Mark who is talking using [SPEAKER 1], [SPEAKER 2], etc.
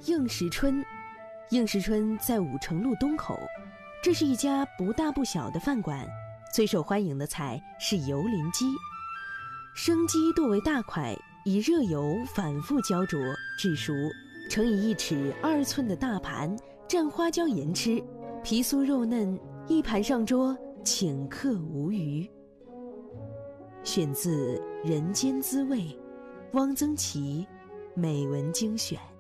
[SPEAKER 1] 应时春。应时春在武城路东口，这是一家不大不小的饭馆，最受欢迎的菜是油淋鸡。生鸡多为大块，以热油反复焦灼至熟，盛以1尺2寸的大盘，蘸花椒盐吃，皮酥肉嫩，一盘上桌，请客无余。选自《人间滋味》，汪曾祺美文精选。